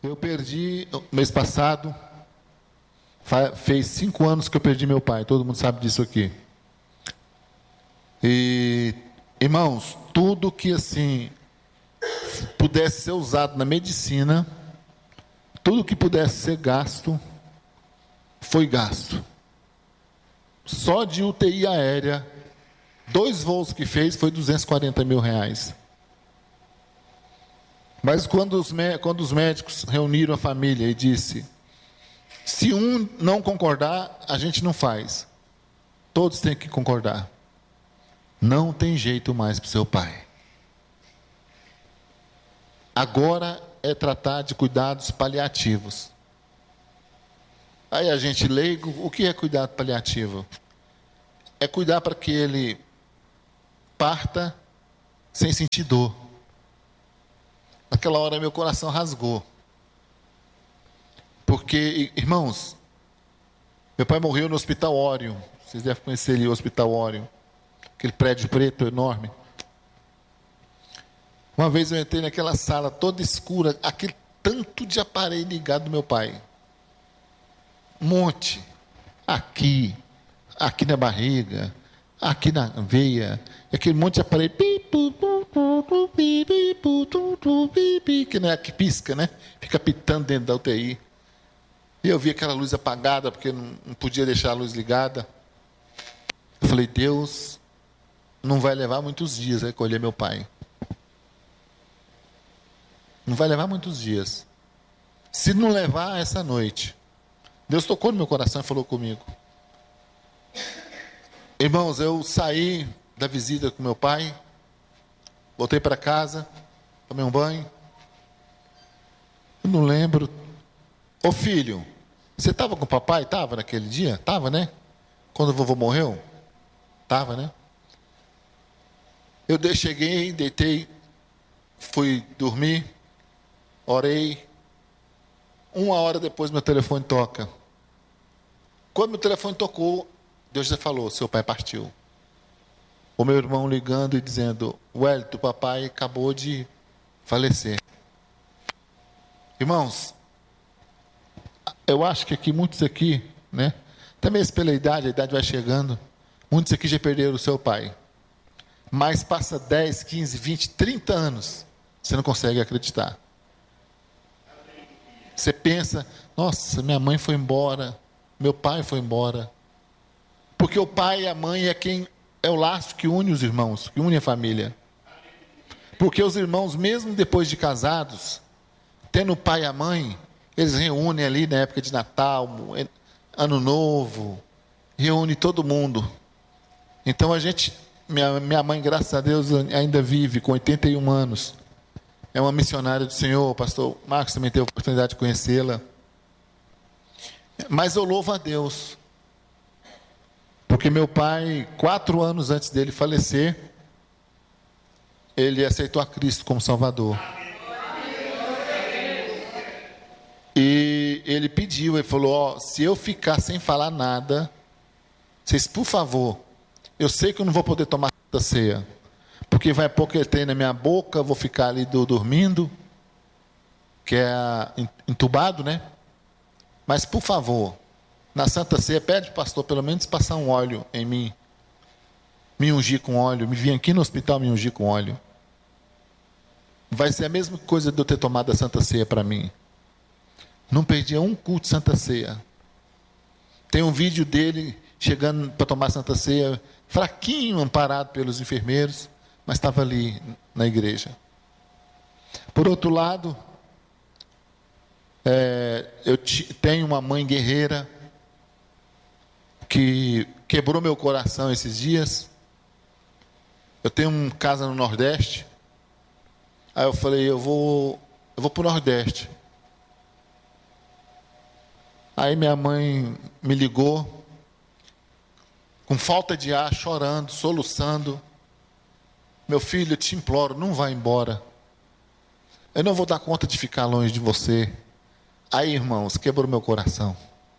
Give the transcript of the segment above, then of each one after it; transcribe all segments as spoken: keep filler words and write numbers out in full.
Eu perdi, mês passado, fez cinco anos que eu perdi meu pai, todo mundo sabe disso aqui. E, irmãos, tudo que assim pudesse ser usado na medicina, tudo que pudesse ser gasto, foi gasto. Só de U T I aérea, dois voos que fez, foi duzentos e quarenta mil reais. Mas quando os, quando os médicos reuniram a família e disse, se um não concordar, a gente não faz. Todos têm que concordar. Não tem jeito mais para o seu pai. Agora é tratar de cuidados paliativos. Aí a gente leigo, o que é cuidado paliativo? É cuidar para que ele parta sem sentir dor. Naquela hora meu coração rasgou. Porque, irmãos, meu pai morreu no Hospital Órion. Vocês devem conhecer ali o Hospital Órion. Aquele prédio preto enorme. Uma vez eu entrei naquela sala toda escura, aquele tanto de aparelho ligado do meu pai. Um monte. Aqui, aqui na barriga, aqui na veia, aquele monte de aparelho. Que não é que pisca, né? Fica pitando dentro da U T I. E eu vi aquela luz apagada, porque não, não podia deixar a luz ligada. Eu falei, Deus, não vai levar muitos dias a recolher meu pai. Não vai levar muitos dias. Se não levar essa noite, Deus tocou no meu coração e falou comigo. Irmãos, eu saí da visita com meu pai, voltei para casa, tomei um banho. Eu não lembro. Ô filho, você estava com o papai? Estava naquele dia? Estava, né? Quando o vovô morreu? Estava, né? Eu cheguei, deitei, fui dormir, orei. Uma hora depois meu telefone toca. Quando meu telefone tocou, Deus já falou, seu pai partiu. O meu irmão ligando e dizendo, Wellington, o papai acabou de falecer. Irmãos, eu acho que aqui, muitos aqui, né? Até mesmo pela idade, a idade vai chegando, muitos aqui já perderam o seu pai. Mas passa dez, quinze, vinte, trinta anos, você não consegue acreditar. Você pensa, nossa, minha mãe foi embora, meu pai foi embora. Porque o pai e a mãe é quem é o laço que une os irmãos, que une a família. Porque os irmãos, mesmo depois de casados, tendo o pai e a mãe, eles reúnem ali na época de Natal, Ano Novo, reúne todo mundo. Então a gente, minha, minha mãe, graças a Deus, ainda vive com oitenta e um anos. É uma missionária do Senhor, o pastor Marcos também teve a oportunidade de conhecê-la. Mas eu louvo a Deus, porque meu pai, quatro anos antes dele falecer, ele aceitou a Cristo como Salvador. E ele pediu, ele falou, ó, se eu ficar sem falar nada, vocês, por favor, eu sei que eu não vou poder tomar a ceia, porque vai pôr que ele tem na minha boca, eu vou ficar ali do, dormindo, que é entubado, né? Mas, por favor, na Santa Ceia, pede para o pastor pelo menos passar um óleo em mim, me ungir com óleo, me vir aqui no hospital me ungir com óleo. Vai ser a mesma coisa de eu ter tomado a Santa Ceia para mim. Não perdia um culto de Santa Ceia. Tem um vídeo dele chegando para tomar Santa Ceia, fraquinho, amparado pelos enfermeiros, mas estava ali na igreja. Por outro lado, é, eu t- tenho uma mãe guerreira que quebrou meu coração esses dias. Eu tenho uma casa no Nordeste. Aí eu falei, eu vou, eu vou para o Nordeste. Aí minha mãe me ligou, com falta de ar, chorando, soluçando. Meu filho, eu te imploro, não vá embora. Eu não vou dar conta de ficar longe de você. Aí, irmãos, quebrou meu coração.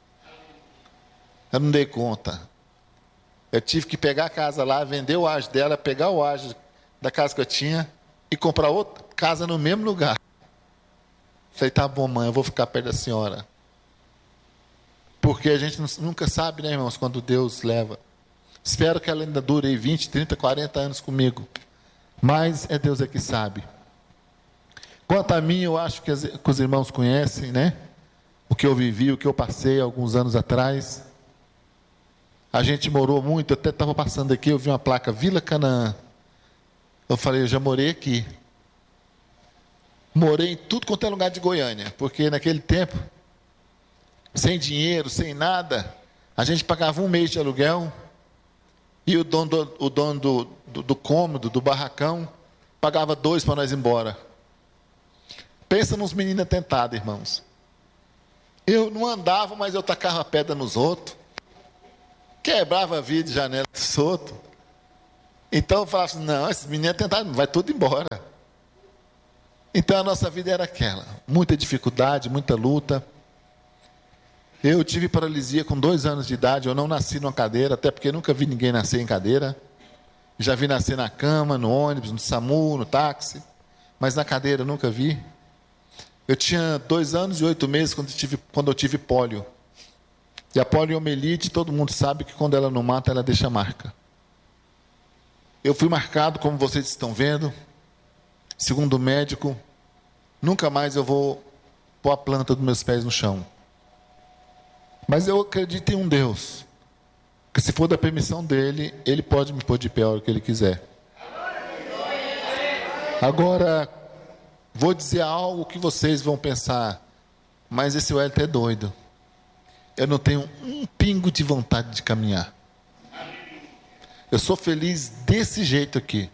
Eu não dei conta. Eu tive que pegar a casa lá, vender o ágio dela, pegar o ágio da casa que eu tinha e comprar outra casa no mesmo lugar. Falei, tá bom, mãe, eu vou ficar perto da senhora. Porque a gente nunca sabe, né, irmãos, quando Deus leva. Espero que ela ainda dure aí vinte, trinta, quarenta anos comigo. Mas é Deus é que sabe. Quanto a mim, eu acho que, as, que os irmãos conhecem, né? O que eu vivi, o que eu passei alguns anos atrás. A gente morou muito, eu até estava passando aqui, eu vi uma placa Vila Canaã. Eu falei, eu já morei aqui. Morei em tudo quanto é lugar de Goiânia, porque naquele tempo, sem dinheiro, sem nada, a gente pagava um mês de aluguel e o dono do, o dono do, do, do cômodo, do barracão, pagava dois para nós ir embora. Pensa nos meninos atentados, irmãos. Eu não andava, mas eu tacava pedra nos outros, quebrava vidro de janela dos outros. Então eu falava assim, não, esses meninos atentados, vai tudo embora. Então a nossa vida era aquela, muita dificuldade, muita luta. Eu tive paralisia com dois anos de idade, eu não nasci numa cadeira, até porque nunca vi ninguém nascer em cadeira. Já vi nascer na cama, no ônibus, no SAMU, no táxi, mas na cadeira eu nunca vi. Eu tinha dois anos e oito meses quando eu tive, quando eu tive pólio. E a poliomielite, todo mundo sabe que quando ela não mata, ela deixa marca. Eu fui marcado, como vocês estão vendo. Segundo o médico, nunca mais eu vou pôr a planta dos meus pés no chão. Mas eu acredito em um Deus, que se for da permissão dele, ele pode me pôr de pé a hora que ele quiser. Agora, vou dizer algo que vocês vão pensar, mas esse Wellington é doido. Eu não tenho um pingo de vontade de caminhar. Eu sou feliz desse jeito aqui.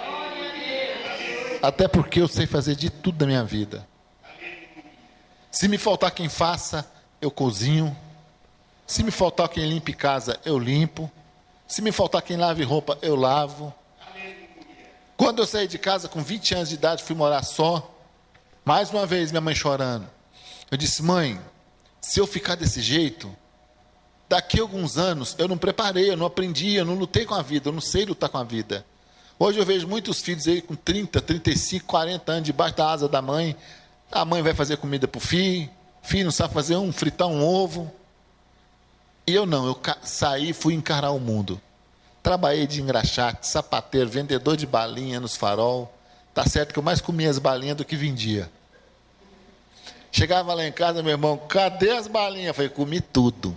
Até porque eu sei fazer de tudo na minha vida. Se me faltar quem faça, eu cozinho. Se me faltar quem limpe casa, eu limpo. Se me faltar quem lave roupa, eu lavo. Quando eu saí de casa com vinte anos de idade, fui morar só. Mais uma vez, minha mãe chorando. Eu disse, mãe, se eu ficar desse jeito, daqui a alguns anos, eu não preparei, eu não aprendi, eu não lutei com a vida, eu não sei lutar com a vida. Hoje eu vejo muitos filhos aí com trinta, trinta e cinco, quarenta anos debaixo da asa da mãe. A mãe vai fazer comida para o filho, o filho não sabe fazer um, fritar um ovo. E eu não, eu saí e fui encarar o mundo. Trabalhei de engraxate, sapateiro, vendedor de balinha nos farol. Tá certo que eu mais comia as balinhas do que vendia. Chegava lá em casa, meu irmão, cadê as balinhas? Eu falei, comi tudo.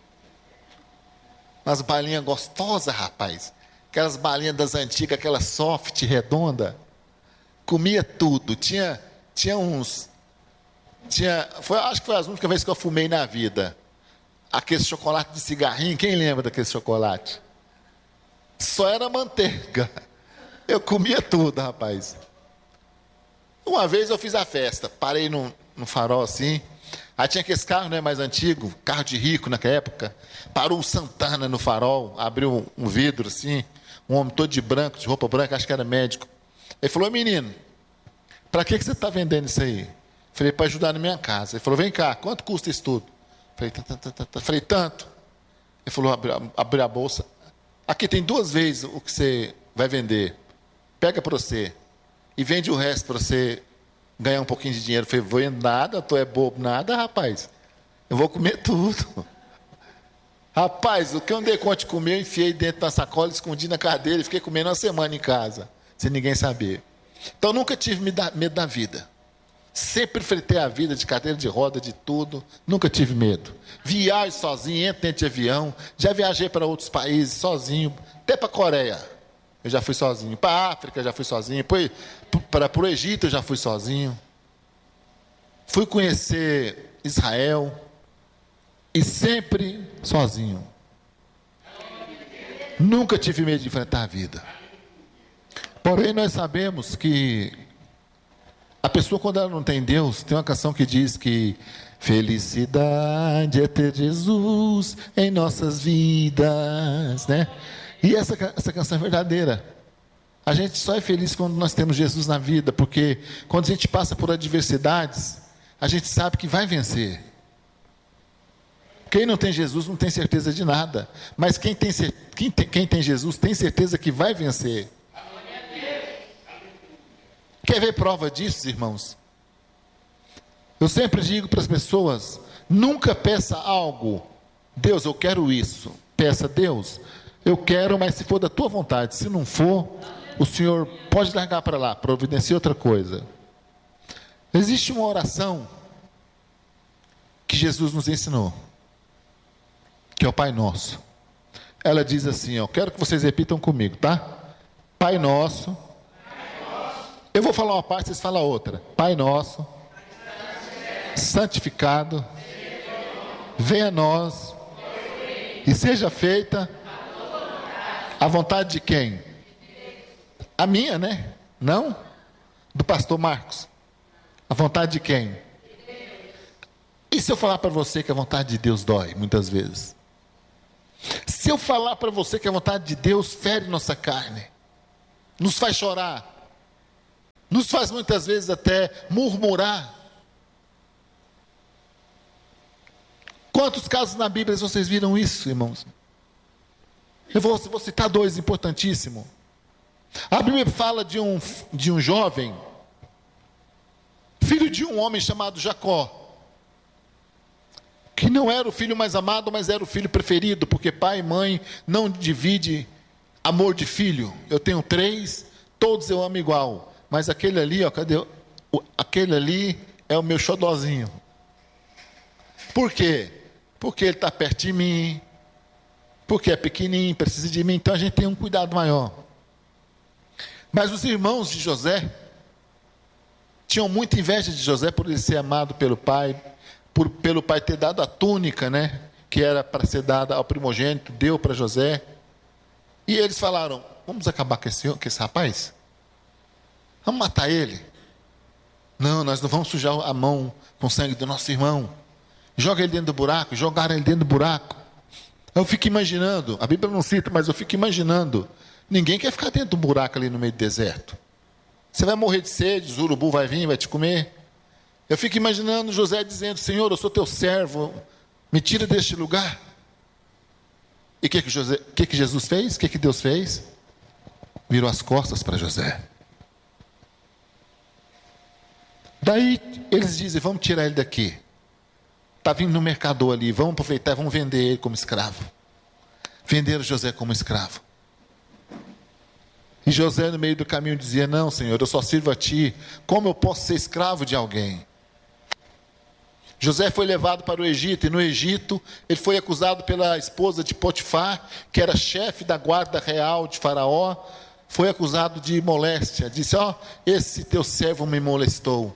Umas balinhas gostosas, rapaz. Aquelas balinhas das antigas, aquela soft, redonda. Comia tudo. Tinha, tinha uns... Tinha, foi, acho que foi a única vez que eu fumei na vida. Aquele chocolate de cigarrinho, quem lembra daquele chocolate? Só era manteiga. Eu comia tudo, rapaz. Uma vez eu fiz a festa, parei no, no farol assim, aí tinha aqueles carros, né, mais antigos, carro de rico naquela época, parou um Santana no farol, abriu um vidro assim, um homem todo de branco, de roupa branca, acho que era médico. Ele falou, menino, para que, que você está vendendo isso aí? Falei, para ajudar na minha casa. Ele falou, vem cá, quanto custa isso tudo? Falei, tanto. Falei, tanto. Ele falou, abriu a bolsa. Aqui tem duas vezes o que você vai vender. Pega para você. E vende o resto para você ganhar um pouquinho de dinheiro. Eu falei, vou nada, tu é bobo. Nada, rapaz. Eu vou comer tudo. Rapaz, o que eu não dei conta de comer, eu enfiei dentro da sacola, escondi na cadeira e fiquei comendo uma semana em casa, sem ninguém saber. Então, nunca tive medo da vida. Sempre enfrentei a vida de cadeira de roda, de tudo. Nunca tive medo. Viajo sozinho, entro dentro de avião. Já viajei para outros países sozinho. Até para a Coreia. Eu já fui sozinho. Para a África, já fui sozinho. Para o Egito, eu já fui sozinho. Fui conhecer Israel. E sempre sozinho. Nunca tive medo de enfrentar a vida. Porém, nós sabemos que a pessoa, quando ela não tem Deus, tem uma canção que diz que felicidade é ter Jesus em nossas vidas, né? E essa, essa canção é verdadeira. A gente só é feliz quando nós temos Jesus na vida, porque quando a gente passa por adversidades, a gente sabe que vai vencer. Quem não tem Jesus não tem certeza de nada, mas quem tem, quem tem, quem tem Jesus tem certeza que vai vencer. Quer ver prova disso, irmãos? Eu sempre digo para as pessoas, nunca peça algo, Deus, eu quero isso. Peça, Deus, eu quero, mas se for da tua vontade. Se não for, o Senhor pode largar para lá, providenciar outra coisa. Existe uma oração que Jesus nos ensinou, que é o Pai Nosso. Ela diz assim, ó, quero que vocês repitam comigo, tá? Pai Nosso. Eu vou falar uma parte, vocês falam a outra. Pai Nosso, santificado, venha a nós e seja feita a vontade de quem? A minha, né? Não? Do pastor Marcos. A vontade de quem? E se eu falar para você que a vontade de Deus dói, muitas vezes? Se eu falar para você que a vontade de Deus fere nossa carne, nos faz chorar, nos faz muitas vezes até murmurar. Quantos casos na Bíblia vocês viram isso, irmãos? Eu vou, vou citar dois importantíssimos. A Bíblia fala de um, de um jovem, filho de um homem chamado Jacó, que não era o filho mais amado, mas era o filho preferido, porque pai e mãe não dividem amor de filho. Eu tenho três, todos eu amo igual, mas aquele ali, ó, cadê? Aquele ali é o meu xodózinho. Por quê? Porque ele está perto de mim, porque é pequenininho, precisa de mim, então a gente tem um cuidado maior. Mas os irmãos de José tinham muita inveja de José por ele ser amado pelo pai, por, pelo pai ter dado a túnica, né, que era para ser dada ao primogênito, deu para José. E eles falaram, vamos acabar com esse, com esse rapaz? Vamos matar ele? Não, nós não vamos sujar a mão com o sangue do nosso irmão. Joga ele dentro do buraco, jogaram ele dentro do buraco. Eu fico imaginando, a Bíblia não cita, mas eu fico imaginando, ninguém quer ficar dentro do buraco ali no meio do deserto. Você vai morrer de sede, os urubu vai vir, vai te comer. Eu fico imaginando José dizendo, Senhor, eu sou teu servo, me tira deste lugar. E o que, que, José, que, que Jesus fez? O que, que Deus fez? Virou as costas para José. Daí eles dizem, vamos tirar ele daqui. Está vindo no mercador ali, vamos aproveitar e vamos vender ele como escravo. Venderam José como escravo. E José no meio do caminho dizia, não Senhor, eu só sirvo a ti, como eu posso ser escravo de alguém? José foi levado para o Egito, e no Egito ele foi acusado pela esposa de Potifar, que era chefe da guarda real de Faraó, foi acusado de moléstia, disse, ó, esse teu servo me molestou.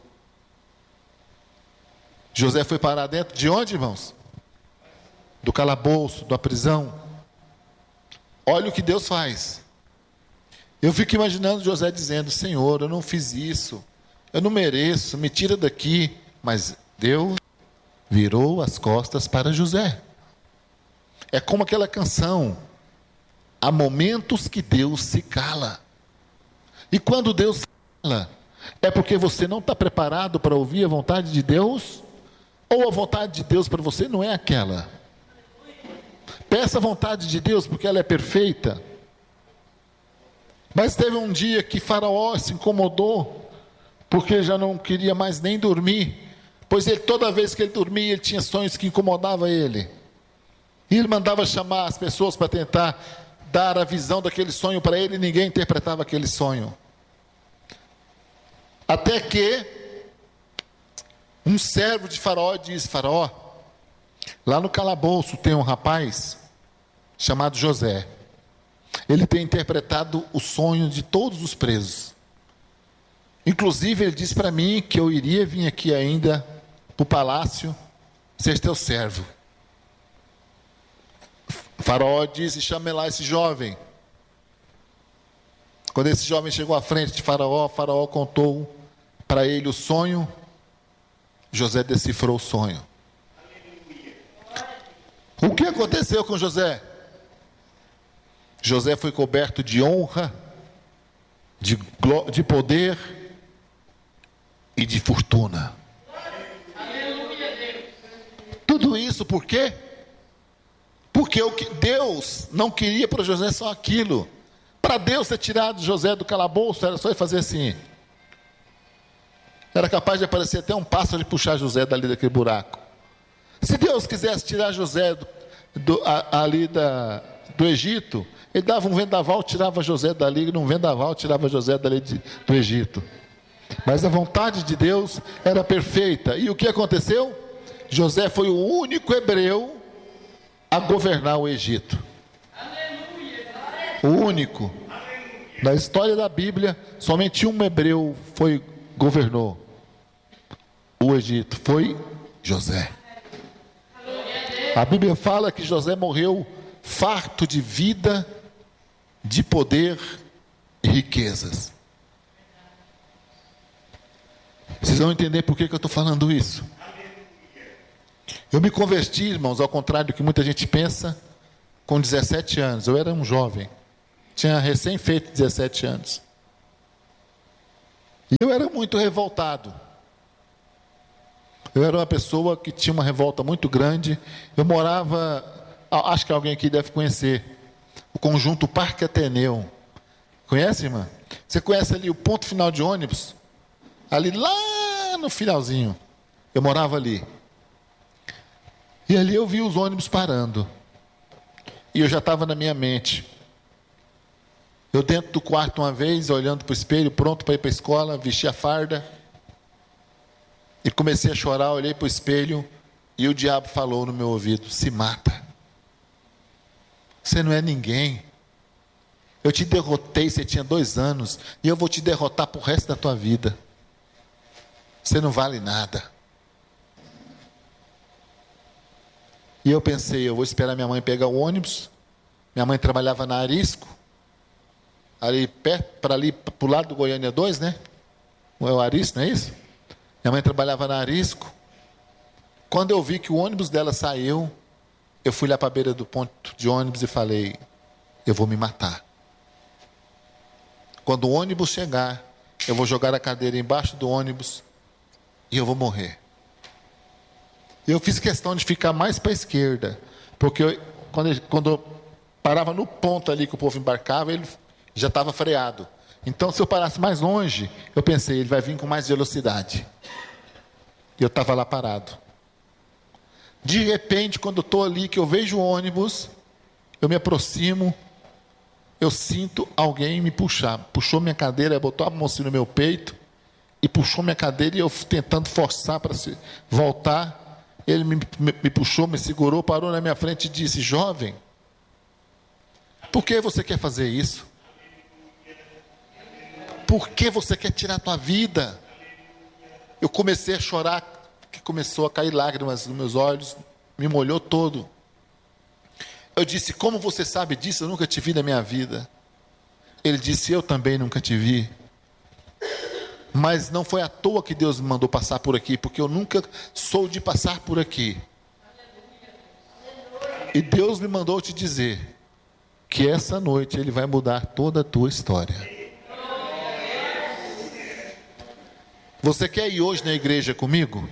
José foi parar dentro de onde, irmãos? Do calabouço, da prisão. Olha o que Deus faz. Eu fico imaginando José dizendo, Senhor, eu não fiz isso, eu não mereço, me tira daqui. Mas Deus virou as costas para José. É como aquela canção, há momentos que Deus se cala. E quando Deus se cala, é porque você não está preparado para ouvir a vontade de Deus, ou a vontade de Deus para você não é aquela. Peça a vontade de Deus, porque ela é perfeita. Mas teve um dia que Faraó se incomodou, porque já não queria mais nem dormir, pois ele, toda vez que ele dormia, ele tinha sonhos que incomodavam ele. E ele mandava chamar as pessoas para tentar dar a visão daquele sonho para ele, e ninguém interpretava aquele sonho. Até que um servo de Faraó diz, Faraó, lá no calabouço tem um rapaz chamado José. Ele tem interpretado o sonho de todos os presos. Inclusive ele disse para mim que eu iria vir aqui ainda para o palácio ser teu servo. Faraó disse, chame lá esse jovem. Quando esse jovem chegou à frente de Faraó, Faraó contou para ele o sonho. José decifrou o sonho. O que aconteceu com José? José foi coberto de honra, de, de poder e de fortuna. Tudo isso por quê? Porque o que Deus não queria para José só aquilo. Para Deus ter tirado José do calabouço, era só ele fazer assim. Era capaz de aparecer até um pássaro e puxar José dali daquele buraco. Se Deus quisesse tirar José do, do, a, ali da, do Egito, ele dava um vendaval, tirava José dali, num vendaval tirava José dali de, do Egito. Mas a vontade de Deus era perfeita. E o que aconteceu? José foi o único hebreu a governar o Egito. O único. Na história da Bíblia, somente um hebreu foi, governou o Egito. Foi José. A Bíblia fala que José morreu farto de vida, de poder e riquezas. Vocês vão entender por que, que eu estou falando isso. Eu me converti, irmãos, ao contrário do que muita gente pensa, com dezessete anos. Eu era um jovem. Tinha recém feito dezessete anos. E eu era muito revoltado. Eu era uma pessoa que tinha uma revolta muito grande. Eu morava, acho que alguém aqui deve conhecer, o conjunto Parque Ateneu. Conhece, irmã? Você conhece ali o ponto final de ônibus? Ali lá no finalzinho. Eu morava ali. E ali eu vi os ônibus parando. E eu já estava na minha mente. Eu dentro do quarto uma vez, olhando para o espelho, pronto para ir para a escola, vesti a farda. E comecei a chorar, olhei para o espelho. E o diabo falou no meu ouvido: se mata. Você não é ninguém. Eu te derrotei, você tinha dois anos. E eu vou te derrotar para o resto da tua vida. Você não vale nada. E eu pensei, eu vou esperar minha mãe pegar o ônibus. Minha mãe trabalhava na Arisco. Ali perto, para ali, para o lado do Goiânia dois, né? É o Arisco, não é isso? Minha mãe trabalhava na Arisco. Quando eu vi que o ônibus dela saiu, eu fui lá para a beira do ponto de ônibus e falei: eu vou me matar. Quando o ônibus chegar, eu vou jogar a cadeira embaixo do ônibus e eu vou morrer. Eu fiz questão de ficar mais para a esquerda, porque eu, quando, eu, quando eu parava no ponto ali que o povo embarcava, ele já estava freado. Então, se eu parasse mais longe, eu pensei, ele vai vir com mais velocidade. E eu estava lá parado. De repente, quando eu estou ali, que eu vejo o ônibus, eu me aproximo, eu sinto alguém me puxar. Puxou minha cadeira, botou a mão assim no meu peito, e puxou minha cadeira, e eu tentando forçar para se voltar. Ele me, me, me puxou, me segurou, parou na minha frente e disse: jovem, por que você quer fazer isso? Por que você quer tirar a tua vida? Eu comecei a chorar, que começou a cair lágrimas nos meus olhos, me molhou todo. Eu disse: como você sabe disso? Eu nunca te vi na minha vida. Ele disse: eu também nunca te vi. Mas não foi à toa que Deus me mandou passar por aqui, porque eu nunca sou de passar por aqui. E Deus me mandou te dizer que essa noite Ele vai mudar toda a tua história. Você quer ir hoje na igreja comigo?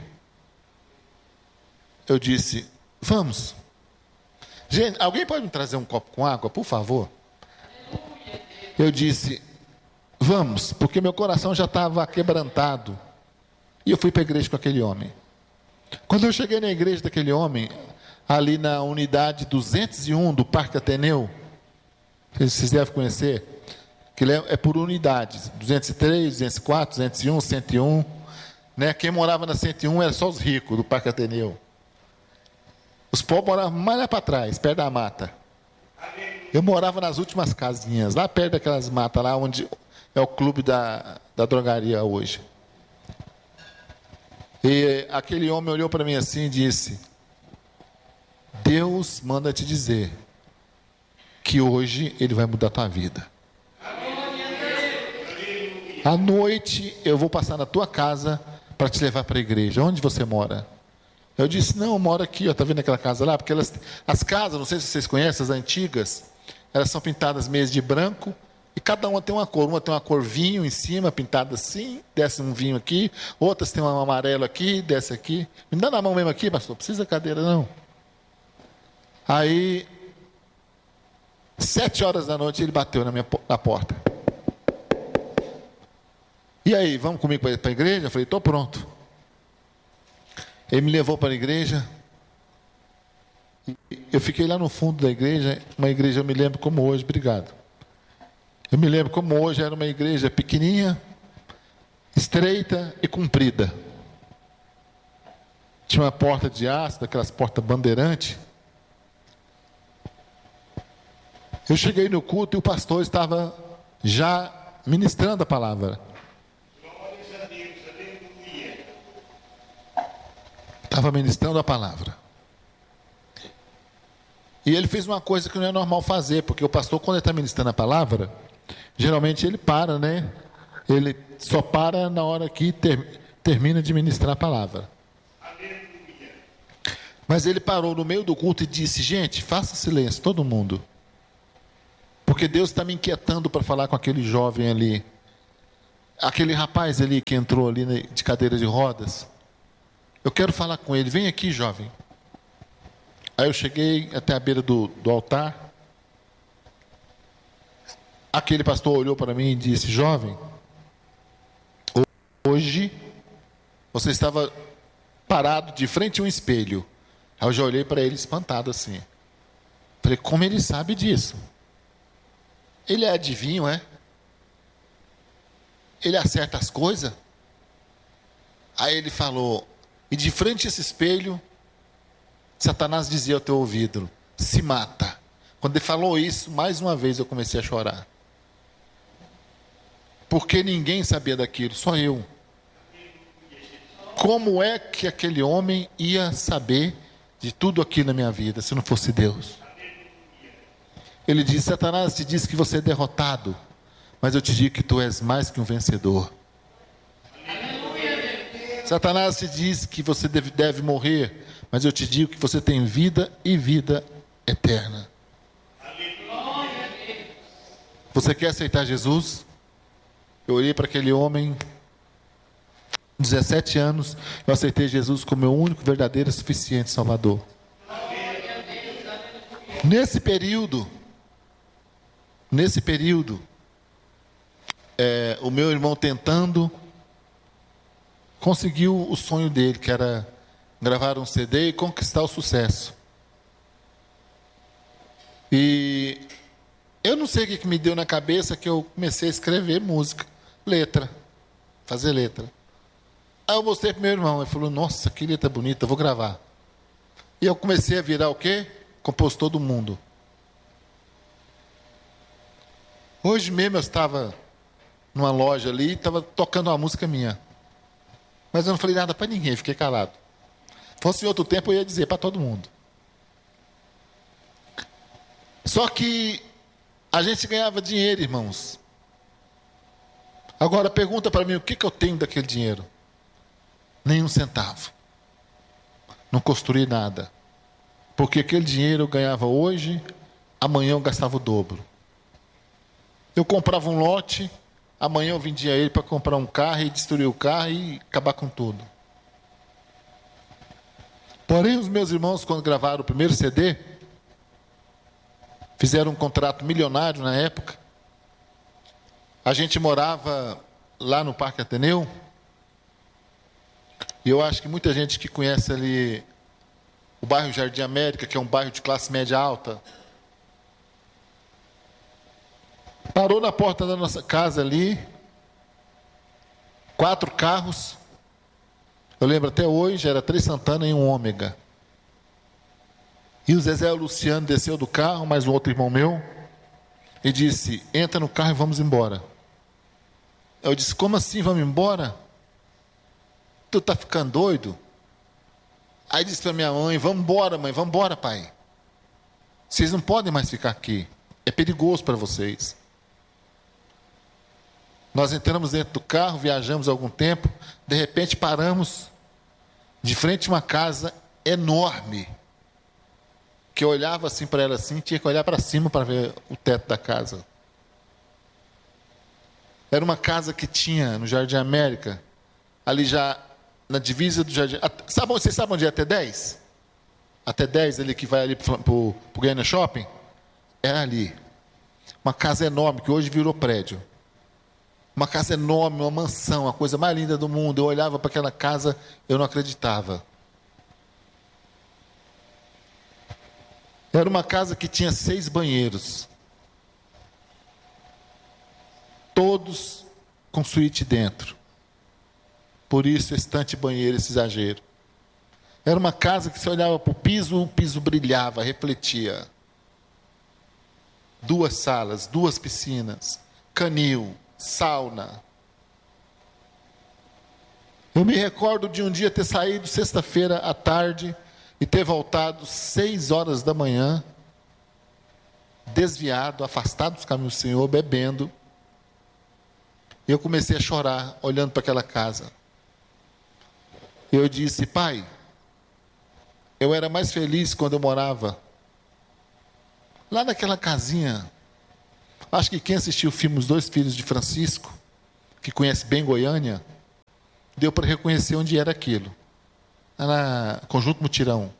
Eu disse: vamos. Gente, alguém pode me trazer um copo com água, por favor? Eu disse: vamos, porque meu coração já estava quebrantado. E eu fui para a igreja com aquele homem. Quando eu cheguei na igreja daquele homem, ali na unidade duzentos e um do Parque Ateneu, vocês devem conhecer, que ele é, é por unidades, duzentos e três, duzentos e quatro, duzentos e um, cento e um, né? Quem morava na cento e um era só os ricos do Parque Ateneu. Os pobres moravam mais lá para trás, perto da mata. Eu morava nas últimas casinhas, lá perto daquelas matas, lá onde é o clube da, da drogaria hoje. E aquele homem olhou para mim assim e disse: Deus manda te dizer que hoje Ele vai mudar a tua vida. À noite eu vou passar na tua casa para te levar para a igreja. Onde você mora? Eu disse: não, eu moro aqui, ó, tá vendo aquela casa lá? Porque elas, as casas, não sei se vocês conhecem, as antigas, elas são pintadas meias de branco, e cada uma tem uma cor. Uma tem uma cor vinho em cima, pintada assim, desce um vinho aqui, outras tem um amarelo aqui, desce aqui. Me dá na mão mesmo aqui, pastor, precisa cadeira não. Aí, sete horas da noite, ele bateu na minha na porta. E aí, vamos comigo para a igreja? Eu falei, estou pronto. Ele me levou para a igreja. Eu fiquei lá no fundo da igreja, uma igreja, eu me lembro como hoje, obrigado. Eu me lembro como hoje, era uma igreja pequenininha, estreita e comprida. Tinha uma porta de aço, daquelas portas bandeirantes. Eu cheguei no culto e o pastor estava já ministrando a palavra. Estava ministrando a palavra. E ele fez uma coisa que não é normal fazer, porque o pastor, quando ele está ministrando a palavra, geralmente ele para, né? Ele só para na hora que ter, termina de ministrar a palavra. Mas ele parou no meio do culto e disse, gente, faça silêncio, todo mundo. Porque Deus está me inquietando para falar com aquele jovem ali. Aquele rapaz ali que entrou ali de cadeira de rodas. Eu quero falar com ele. Vem aqui, jovem. Aí eu cheguei até a beira do, do altar. Aquele pastor olhou para mim e disse, jovem, hoje você estava parado de frente a um espelho. Aí eu já olhei para ele espantado assim. Falei, como ele sabe disso? Ele é adivinho, é? Ele acerta as coisas? Aí ele falou, e de frente a esse espelho, Satanás dizia ao teu ouvido, se mata. Quando ele falou isso, mais uma vez eu comecei a chorar. Porque ninguém sabia daquilo, só eu. Como é que aquele homem ia saber de tudo aquilo na minha vida, se não fosse Deus? Ele disse, Satanás te diz que você é derrotado, mas eu te digo que tu és mais que um vencedor. Aleluia. Satanás te diz que você deve, deve morrer, mas eu te digo que você tem vida e vida eterna. Aleluia. Você quer aceitar Jesus? Eu olhei para aquele homem, dezessete anos, eu aceitei Jesus como meu único, verdadeiro e suficiente Salvador. Nesse período, nesse período, é, o meu irmão tentando, conseguiu o sonho dele, que era gravar um C D e conquistar o sucesso. E eu não sei o que, que me deu na cabeça, que eu comecei a escrever música, letra, fazer letra. Aí eu mostrei para meu irmão, ele falou, nossa, que letra bonita, eu vou gravar. E eu comecei a virar o quê? Compositor do mundo. Hoje mesmo eu estava numa loja ali, estava tocando uma música minha. Mas eu não falei nada para ninguém, fiquei calado. Se fosse em outro tempo, eu ia dizer para todo mundo. Só que a gente ganhava dinheiro, irmãos. Agora pergunta para mim, o que, que eu tenho daquele dinheiro? Nenhum centavo. Não construí nada. Porque aquele dinheiro eu ganhava hoje, amanhã eu gastava o dobro. Eu comprava um lote, amanhã eu vendia ele para comprar um carro e destruir o carro e acabar com tudo. Porém, os meus irmãos, quando gravaram o primeiro C D, fizeram um contrato milionário na época. A gente morava lá no Parque Ateneu. E eu acho que muita gente que conhece ali o bairro Jardim América, que é um bairro de classe média alta, parou na porta da nossa casa ali, quatro carros. Eu lembro até hoje, era três Santana e um Ômega. E o Zezé e o Luciano desceu do carro, mais um outro irmão meu, e disse, entra no carro e vamos embora. Eu disse, como assim, vamos embora? Tu tá ficando doido? Aí disse para minha mãe, vamos embora, mãe, vamos embora, pai. Vocês não podem mais ficar aqui. É perigoso para vocês. Nós entramos dentro do carro, viajamos algum tempo, de repente paramos de frente a uma casa enorme, que eu olhava assim para ela assim, tinha que olhar para cima para ver o teto da casa. Era uma casa que tinha no Jardim América, ali já na divisa do Jardim. Sabe, vocês sabem onde é até dez? Até dez ali que vai ali para o Goiânia Shopping? É ali. Uma casa enorme que hoje virou prédio. Uma casa enorme, uma mansão, a coisa mais linda do mundo. Eu olhava para aquela casa, eu não acreditava. Era uma casa que tinha seis banheiros. Todos com suíte dentro. Por isso, estante banheiro, esse exagero. Era uma casa que você olhava para o piso, o piso brilhava, refletia. Duas salas, duas piscinas, canil, sauna. Eu me recordo de um dia ter saído sexta-feira à tarde e ter voltado seis horas da manhã, desviado, afastado dos caminhos do Senhor, bebendo. E eu comecei a chorar, olhando para aquela casa. Eu disse: pai, eu era mais feliz quando eu morava lá naquela casinha. Acho que quem assistiu o filme Os Dois Filhos de Francisco, que conhece bem Goiânia, deu para reconhecer onde era aquilo. Era Conjunto Mutirão,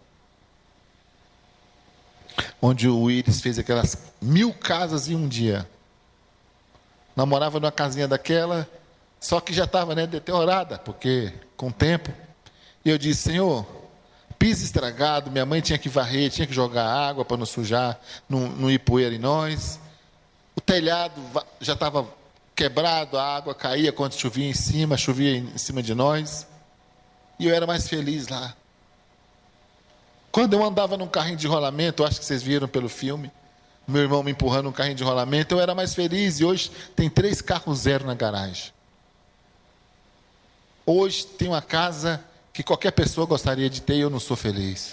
onde o Willis fez aquelas mil casas em um dia. Namorava numa casinha daquela, só que já estava, né, deteriorada, porque com o tempo. E eu disse: Senhor, piso estragado, minha mãe tinha que varrer, tinha que jogar água para não sujar, não, não ir poeira em nós. O telhado já estava quebrado, a água caía quando chovia em cima, chovia em cima de nós. E eu era mais feliz lá. Quando eu andava num carrinho de rolamento, acho que vocês viram pelo filme, meu irmão me empurrando num carrinho de rolamento, eu era mais feliz. E hoje tem três carros zero na garagem. Hoje tem uma casa que qualquer pessoa gostaria de ter e eu não sou feliz.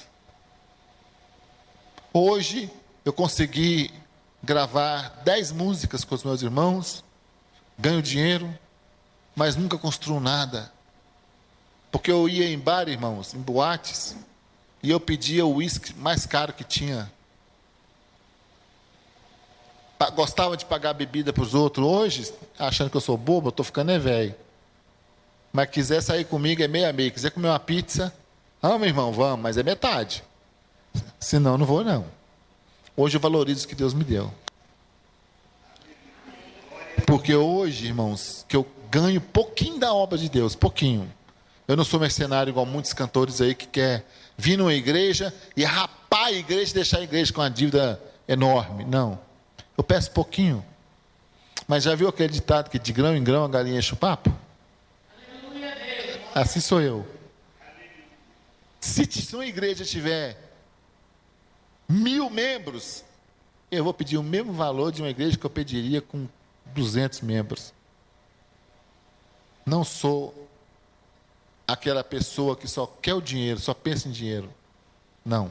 Hoje eu consegui gravar dez músicas com os meus irmãos, ganho dinheiro, mas nunca construo nada. Porque eu ia em bar, irmãos, em boates, e eu pedia o uísque mais caro que tinha. Gostava de pagar bebida para os outros. Hoje, achando que eu sou bobo, eu estou ficando é velho. Mas quiser sair comigo é meia meia. Quiser comer uma pizza, ah, meu irmão, vamos, mas é metade. Senão, não vou, não. Hoje eu valorizo o que Deus me deu. Porque hoje, irmãos, que eu ganho pouquinho da obra de Deus, pouquinho. Eu não sou mercenário igual muitos cantores aí que quer vir numa igreja e rapar a igreja e deixar a igreja com uma dívida enorme. Não. Eu peço pouquinho. Mas já viu aquele ditado que de grão em grão a galinha enche o papo? Assim sou eu. Se uma igreja tiver mil membros, eu vou pedir o mesmo valor de uma igreja que eu pediria com duzentos membros. Não sou aquela pessoa que só quer o dinheiro, só pensa em dinheiro. Não.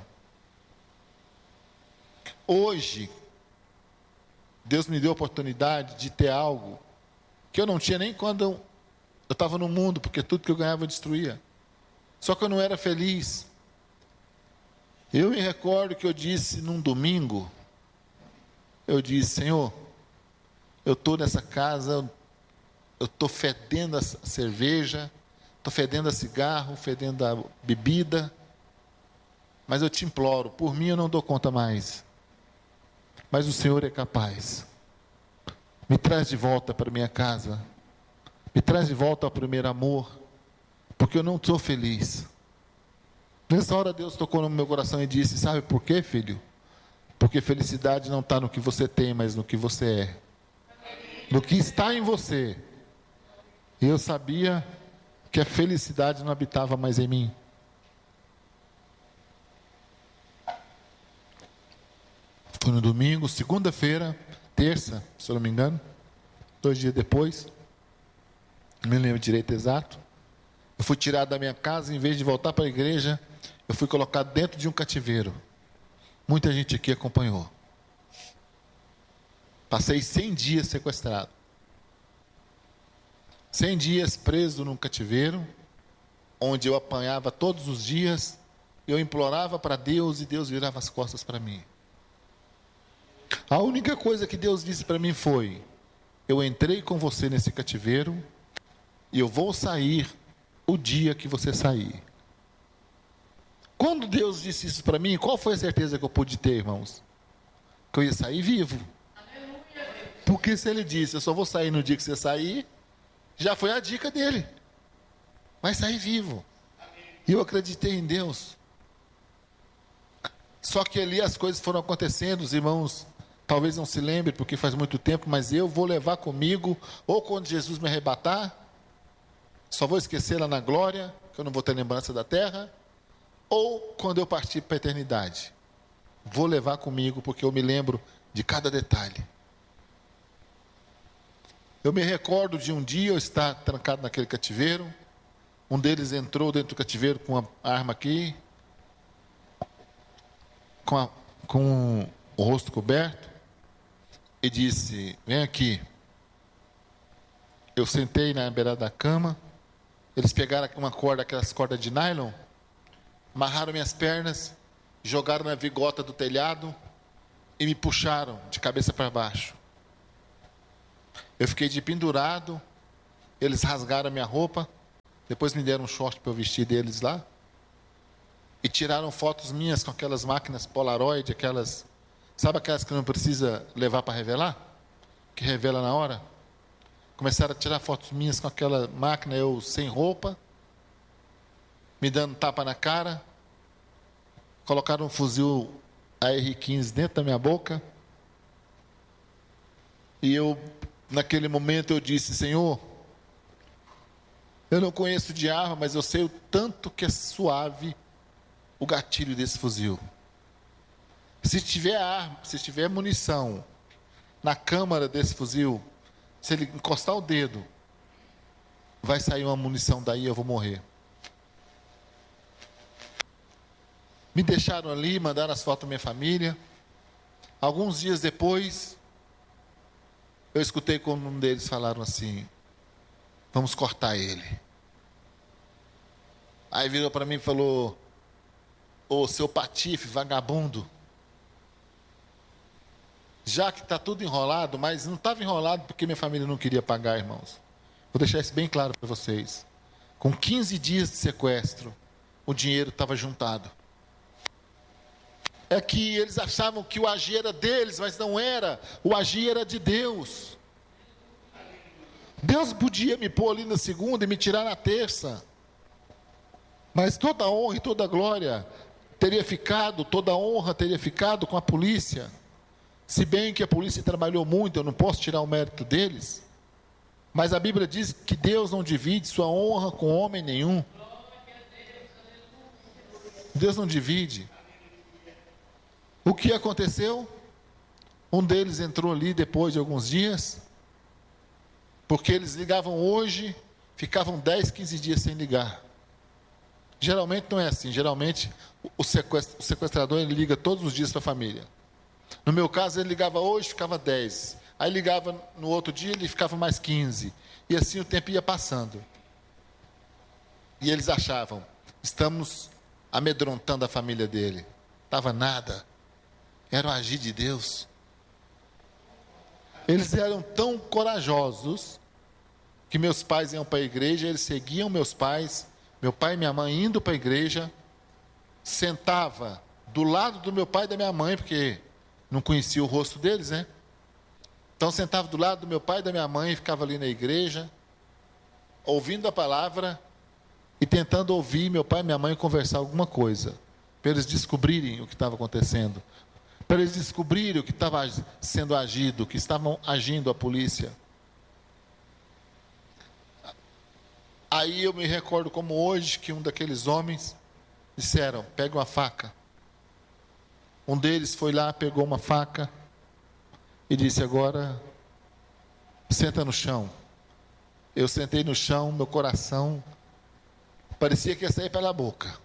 Hoje, Deus me deu a oportunidade de ter algo que eu não tinha nem quando eu estava no mundo, porque tudo que eu ganhava eu destruía. Só que eu não era feliz. Eu me recordo que eu disse num domingo, eu disse: Senhor, eu estou nessa casa, eu estou fedendo a cerveja, estou fedendo a cigarro, fedendo a bebida, mas eu te imploro, por mim eu não dou conta mais. Mas o Senhor é capaz. Me traz de volta para minha casa. Me traz de volta ao primeiro amor. Porque eu não estou feliz. Nessa hora Deus tocou no meu coração e disse: sabe por quê, filho? Porque felicidade não está no que você tem, mas no que você é. No que está em você. E eu sabia que a felicidade não habitava mais em mim. Foi no domingo, segunda-feira, terça, se eu não me engano, dois dias depois, não me lembro direito exato, eu fui tirado da minha casa, em vez de voltar para a igreja, eu fui colocado dentro de um cativeiro. Muita gente aqui acompanhou. Passei cem dias sequestrado. cem dias preso num cativeiro, onde eu apanhava todos os dias, eu implorava para Deus e Deus virava as costas para mim. A única coisa que Deus disse para mim foi: eu entrei com você nesse cativeiro e eu vou sair o dia que você sair. Quando Deus disse isso para mim, qual foi a certeza que eu pude ter, irmãos? Que eu ia sair vivo. Porque se Ele disse: eu só vou sair no dia que você sair, Já foi a dica dele. Vai sair vivo. E eu acreditei em Deus. Só que ali as coisas foram acontecendo, os irmãos talvez não se lembrem, porque faz muito tempo, mas eu vou levar comigo, ou quando Jesus me arrebatar, só vou esquecer lá na glória, que eu não vou ter lembrança da terra, ou quando eu partir para a eternidade. Vou levar comigo, porque eu me lembro de cada detalhe. Eu me recordo de um dia eu estar trancado naquele cativeiro, um deles entrou dentro do cativeiro com uma arma aqui, com, a, com o rosto coberto, e disse: vem aqui. Eu sentei na beirada da cama, eles pegaram uma corda, aquelas cordas de nylon, amarraram minhas pernas, jogaram na vigota do telhado e me puxaram de cabeça para baixo. Eu fiquei de pendurado, eles rasgaram a minha roupa, depois me deram um short para eu vestir deles lá, e tiraram fotos minhas com aquelas máquinas Polaroid, aquelas, sabe aquelas que não precisa levar para revelar? Que revela na hora? Começaram a tirar fotos minhas com aquela máquina, eu sem roupa, me dando tapa na cara, colocaram um fuzil A R quinze dentro da minha boca, e eu, naquele momento eu disse: Senhor, eu não conheço de arma, mas eu sei o tanto que é suave o gatilho desse fuzil. Se tiver arma, se tiver munição na câmara desse fuzil, se ele encostar o dedo, vai sair uma munição daí e eu vou morrer. Me deixaram ali, mandaram as fotos da minha família. Alguns dias depois, eu escutei como um deles falaram assim: vamos cortar ele. Aí virou para mim e falou: ô seu patife, vagabundo, já que está tudo enrolado, mas não estava enrolado porque minha família não queria pagar, irmãos. Vou deixar isso bem claro para vocês. Com quinze dias de sequestro, o dinheiro estava juntado. É que eles achavam que o agir era deles, mas não era. O agir era de Deus. Deus podia me pôr ali na segunda e me tirar na terça, mas toda a honra e toda a glória teria ficado, toda a honra teria ficado com a polícia. Se bem que a polícia trabalhou muito, eu não posso tirar o mérito deles, mas a Bíblia diz que Deus não divide sua honra com homem nenhum. Deus não divide. O que aconteceu? Um deles entrou ali depois de alguns dias, porque eles ligavam hoje, ficavam dez, quinze dias sem ligar. Geralmente não é assim, geralmente o sequestrador ele liga todos os dias para a família. No meu caso, ele ligava hoje, ficava dez. Aí ligava no outro dia, ele ficava mais quinze. E assim o tempo ia passando. E eles achavam: estamos amedrontando a família dele. Estava nada. Era o agir de Deus. Eles eram tão corajosos que meus pais iam para a igreja, eles seguiam meus pais, meu pai e minha mãe indo para a igreja, sentava do lado do meu pai e da minha mãe, porque não conhecia o rosto deles, né? Então sentava do lado do meu pai e da minha mãe, e ficava ali na igreja, ouvindo a palavra e tentando ouvir meu pai e minha mãe conversar alguma coisa, para eles descobrirem o que estava acontecendo, para eles descobrirem o que estava sendo agido, o que estavam agindo a polícia. Aí eu me recordo como hoje que um daqueles homens disseram: pega uma faca. Um deles foi lá, pegou uma faca e disse: agora senta no chão. Eu sentei no chão, meu coração parecia que ia sair pela boca.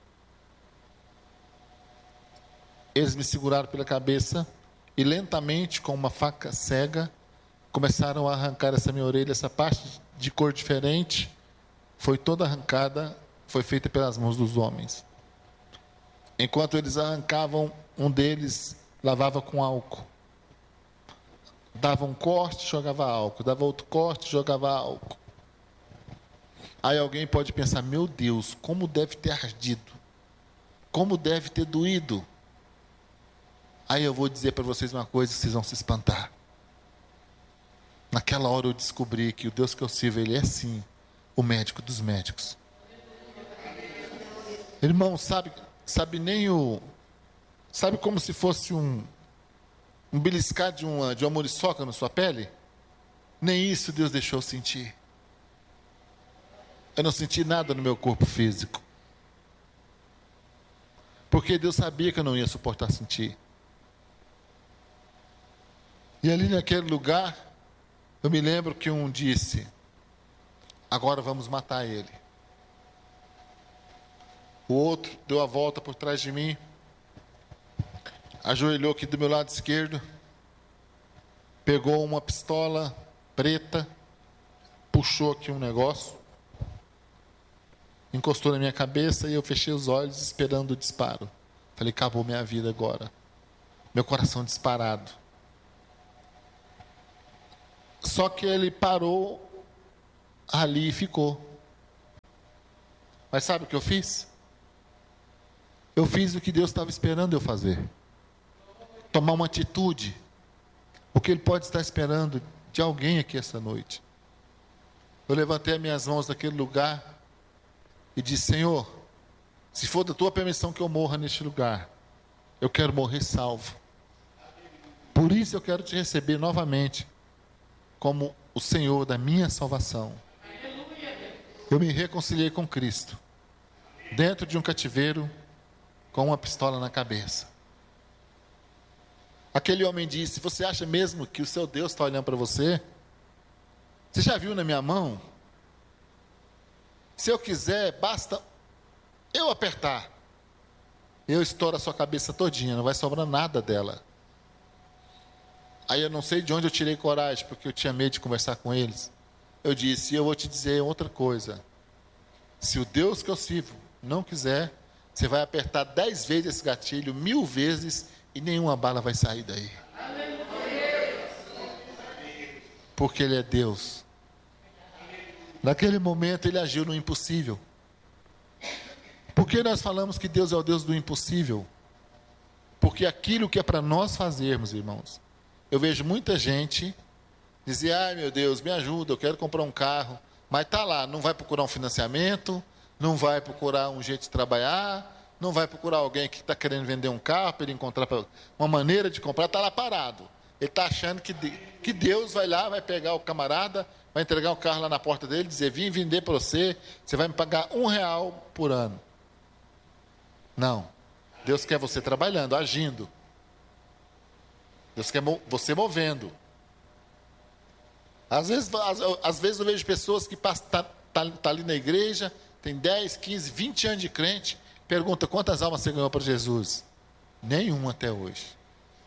Eles me seguraram pela cabeça e lentamente, com uma faca cega, começaram a arrancar essa minha orelha. Essa parte de cor diferente foi toda arrancada, foi feita pelas mãos dos homens. Enquanto eles arrancavam, um deles lavava com álcool. Dava um corte, jogava álcool. Dava outro corte, jogava álcool. Aí alguém pode pensar: meu Deus, como deve ter ardido. Como deve ter doído. Aí eu vou dizer para vocês uma coisa que vocês vão se espantar. Naquela hora eu descobri que o Deus que eu sirvo, Ele é sim o médico dos médicos. Irmão, sabe, sabe nem o... Sabe como se fosse um, um beliscar de uma, de uma muriçoca na sua pele? Nem isso Deus deixou eu sentir. Eu não senti nada no meu corpo físico. Porque Deus sabia que eu não ia suportar sentir. E ali naquele lugar, eu me lembro que um disse: agora vamos matar ele. O outro deu a volta por trás de mim, ajoelhou aqui do meu lado esquerdo, pegou uma pistola preta, puxou aqui um negócio, encostou na minha cabeça e eu fechei os olhos esperando o disparo. Falei, acabou minha vida agora. Meu coração disparado. Só que ele parou ali e ficou. Mas sabe o que eu fiz? Eu fiz o que Deus estava esperando eu fazer. Tomar uma atitude. O que Ele pode estar esperando de alguém aqui essa noite. Eu levantei as minhas mãos daquele lugar e disse: Senhor, se for da Tua permissão que eu morra neste lugar, eu quero morrer salvo. Por isso eu quero Te receber novamente como o Senhor da minha salvação. Eu me reconciliei com Cristo, dentro de um cativeiro, com uma pistola na cabeça. Aquele homem disse: você acha mesmo que o seu Deus está olhando para você? Você já viu na minha mão? Se eu quiser, basta eu apertar, eu estouro a sua cabeça todinha, não vai sobrar nada dela. Aí eu não sei de onde eu tirei coragem, porque eu tinha medo de conversar com eles. Eu disse: eu vou te dizer outra coisa. Se o Deus que eu sirvo não quiser, você vai apertar dez vezes esse gatilho, mil vezes, e nenhuma bala vai sair daí. Porque Ele é Deus. Naquele momento Ele agiu no impossível. Por que nós falamos que Deus é o Deus do impossível? Porque aquilo que é para nós fazermos, irmãos, eu vejo muita gente dizer: ai meu Deus, me ajuda, eu quero comprar um carro, mas está lá, não vai procurar um financiamento, não vai procurar um jeito de trabalhar, não vai procurar alguém que está querendo vender um carro para ele encontrar uma maneira de comprar, está lá parado. Ele está achando que, que Deus vai lá, vai pegar o camarada, vai entregar o carro lá na porta dele, dizer: vim vender para você, você vai me pagar um real por ano. Não, Deus quer você trabalhando, agindo. Deus quer você movendo. Às vezes, às, às vezes eu vejo pessoas que estão tá, tá, tá ali na igreja, tem dez, quinze, vinte anos de crente, pergunta: quantas almas você ganhou para Jesus? Nenhum até hoje.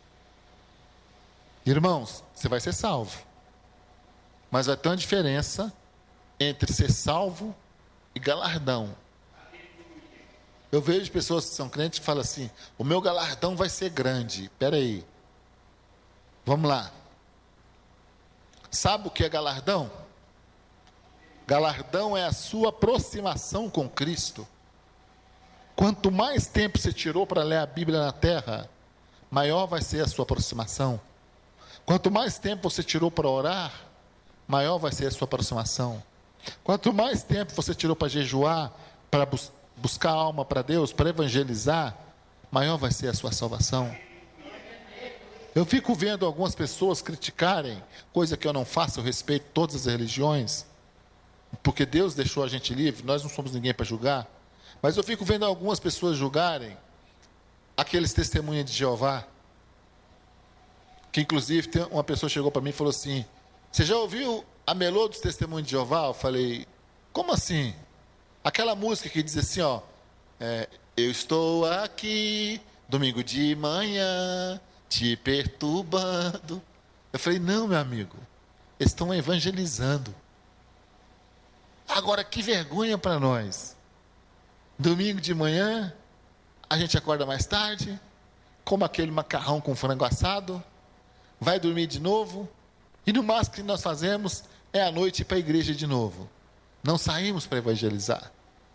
Irmãos, você vai ser salvo, mas vai ter uma diferença entre ser salvo e galardão. Eu vejo pessoas que são crentes que falam assim: o meu galardão vai ser grande. Espera aí, vamos lá. Sabe o que é galardão? Galardão é a sua aproximação com Cristo. Quanto mais tempo você tirou para ler a Bíblia na terra, maior vai ser a sua aproximação. Quanto mais tempo você tirou para orar, maior vai ser a sua aproximação. Quanto mais tempo você tirou para jejuar, para bus- buscar alma para Deus, para evangelizar, maior vai ser a sua salvação. Eu fico vendo algumas pessoas criticarem, coisa que eu não faço, eu respeito todas as religiões, porque Deus deixou a gente livre, nós não somos ninguém para julgar, mas eu fico vendo algumas pessoas julgarem aqueles testemunhas de Jeová, que inclusive tem uma pessoa chegou para mim e falou assim: você já ouviu a melô dos testemunhos de Jeová? Eu falei: como assim? Aquela música que diz assim, ó, é, eu estou aqui, domingo de manhã, te perturbando. Eu falei: não, meu amigo, eles estão evangelizando. Agora, que vergonha para nós. Domingo de manhã, a gente acorda mais tarde, come aquele macarrão com frango assado, vai dormir de novo, e no máximo que nós fazemos é à noite ir para a igreja de novo. Não saímos para evangelizar.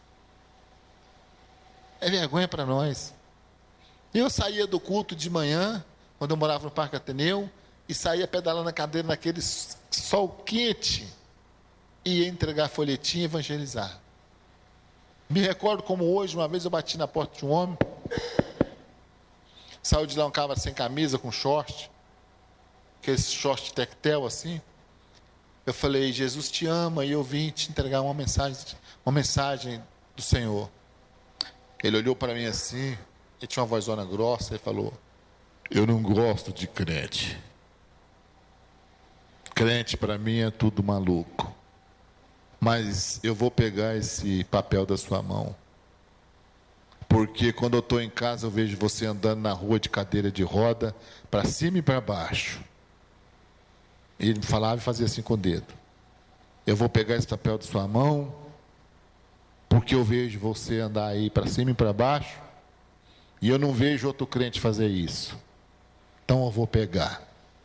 É vergonha para nós. Eu saía do culto de manhã, quando eu morava no Parque Ateneu, e saía pedalando a cadeira naqueles sol quente, e ia entregar folhetim e evangelizar. Me recordo como hoje, uma vez eu bati na porta de um homem, saiu de lá um cara sem camisa, com short, aquele short tectel assim. Eu falei, Jesus te ama, e eu vim te entregar uma mensagem, uma mensagem do Senhor. Ele olhou para mim assim, e tinha uma vozona grossa, e falou, eu não gosto de crente. Crente para mim é tudo maluco. Mas eu vou pegar esse papel da sua mão. Porque quando eu estou em casa, eu vejo você andando na rua de cadeira de roda, para cima e para baixo. E ele falava e fazia assim com o dedo. Eu vou pegar esse papel da sua mão, porque eu vejo você andar aí para cima e para baixo, e eu não vejo outro crente fazer isso. Então eu vou pegar.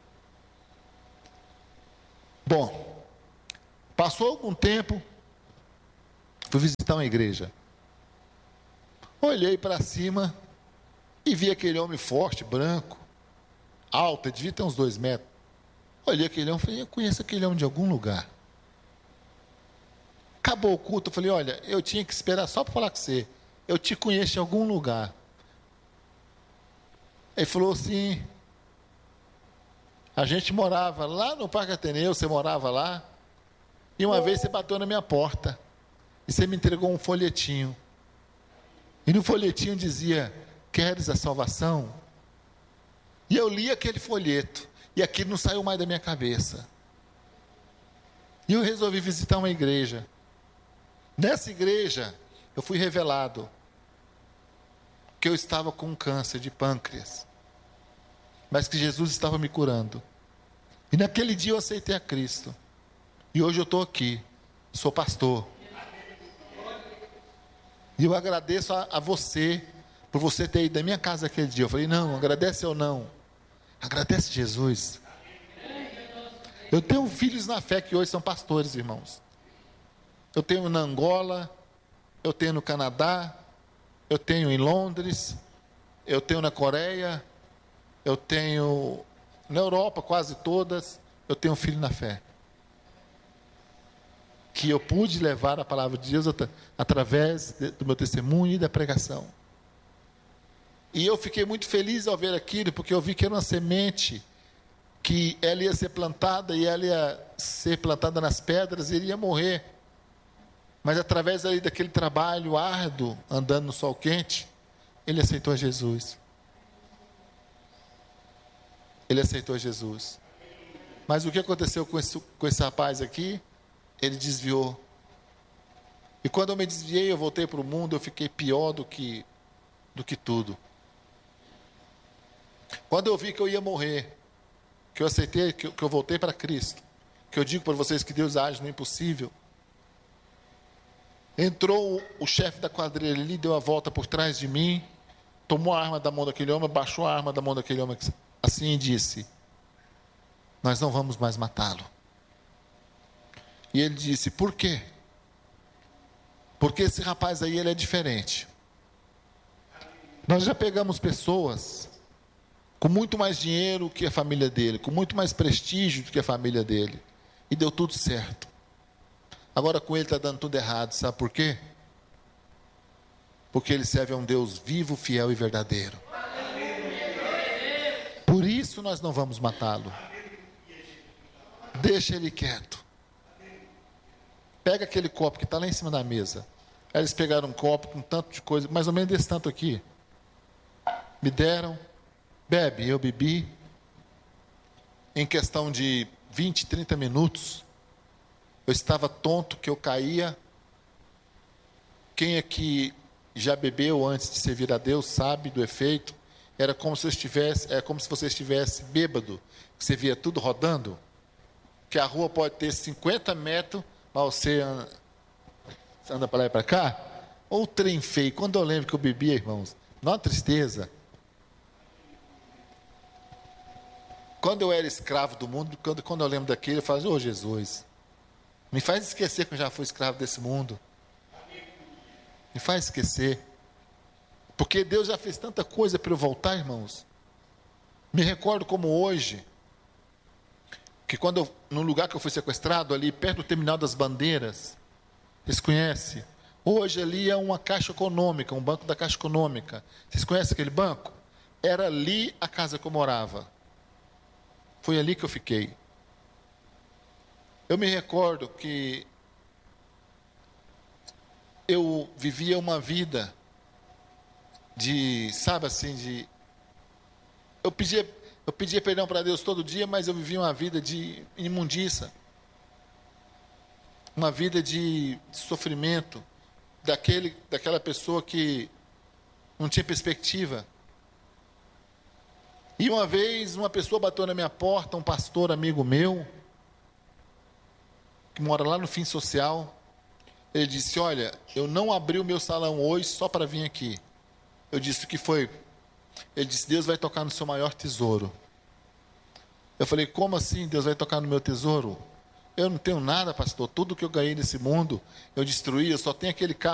Bom, passou algum tempo, fui visitar uma igreja. Olhei para cima e vi aquele homem forte, branco, alto, devia ter uns dois metros. Olhei aquele homem e falei, eu conheço aquele homem de algum lugar. Acabou o culto, eu falei, olha, eu tinha que esperar só para falar com você. Eu te conheço de algum lugar. Ele falou assim, a gente morava lá no Parque Ateneu, você morava lá, e uma vez você bateu na minha porta, e você me entregou um folhetinho. E no folhetinho dizia, queres a salvação? E eu li aquele folheto, e aquilo não saiu mais da minha cabeça. E eu resolvi visitar uma igreja. Nessa igreja, eu fui revelado que eu estava com um câncer de pâncreas, mas que Jesus estava me curando. E naquele dia eu aceitei a Cristo. E hoje eu estou aqui, sou pastor. E eu agradeço a, a você, por você ter ido da minha casa aquele dia. Eu falei, não, agradece ou não? Agradece Jesus. Eu tenho filhos na fé que hoje são pastores, irmãos. Eu tenho na Angola, eu tenho no Canadá, eu tenho em Londres, eu tenho na Coreia, eu tenho na Europa, quase todas, eu tenho um filho na fé. Que eu pude levar a palavra de Deus at- através de, do meu testemunho e da pregação. E eu fiquei muito feliz ao ver aquilo, porque eu vi que era uma semente, que ela ia ser plantada, e ela ia ser plantada nas pedras, e ele ia morrer. Mas através ali daquele trabalho árduo, andando no sol quente, ele aceitou Jesus. Ele aceitou Jesus. Mas o que aconteceu com esse, com esse rapaz aqui? Ele desviou. E quando eu me desviei, eu voltei para o mundo, eu fiquei pior do que, do que tudo. Quando eu vi que eu ia morrer, que eu aceitei, que eu, que eu voltei para Cristo, que eu digo para vocês que Deus age no impossível, entrou o, o chefe da quadrilha ali, deu a volta por trás de mim, tomou a arma da mão daquele homem, baixou a arma da mão daquele homem assim e disse, nós não vamos mais matá-lo. E ele disse, por quê? Porque esse rapaz aí, ele é diferente. Nós já pegamos pessoas com muito mais dinheiro que a família dele, com muito mais prestígio do que a família dele, e deu tudo certo. Agora com ele está dando tudo errado, sabe por quê? Porque ele serve a um Deus vivo, fiel e verdadeiro. Por isso nós não vamos matá-lo. Deixa ele quieto. Pega aquele copo que está lá em cima da mesa. Aí eles pegaram um copo com tanto de coisa, mais ou menos desse tanto aqui. Me deram, bebe, eu bebi. Em questão de vinte, trinta minutos, eu estava tonto, que eu caía. Quem aqui já bebeu antes de servir a Deus sabe do efeito. Era como se eu estivesse, é como se você estivesse bêbado, que você via tudo rodando. Que a rua pode ter cinquenta metros, mas você anda, você anda para lá e para cá. Ou trem feio. Quando eu lembro que eu bebia, irmãos, não é tristeza. Quando eu era escravo do mundo, quando, quando eu lembro daquilo, eu falo, ô Jesus, me faz esquecer que eu já fui escravo desse mundo. Me faz esquecer. Porque Deus já fez tanta coisa para eu voltar, irmãos. Me recordo como hoje, que quando eu, no lugar que eu fui sequestrado, ali perto do terminal das bandeiras, vocês conhecem? Hoje ali é uma Caixa Econômica, um banco da Caixa Econômica. Vocês conhecem aquele banco? Era ali a casa que eu morava. Foi ali que eu fiquei. Eu me recordo que eu vivia uma vida de, sabe assim, de... Eu pedia, eu pedia perdão para Deus todo dia, mas eu vivia uma vida de imundícia. Uma vida de sofrimento, daquele, daquela pessoa que não tinha perspectiva. E uma vez uma pessoa bateu na minha porta, um pastor amigo meu, que mora lá no Fim Social. Ele disse: olha, eu não abri o meu salão hoje só para vir aqui. Eu disse: o que foi? Ele disse: Deus vai tocar no seu maior tesouro. Eu falei: como assim Deus vai tocar no meu tesouro? Eu não tenho nada, pastor. Tudo que eu ganhei nesse mundo, eu destruí. Eu só tenho aquele carro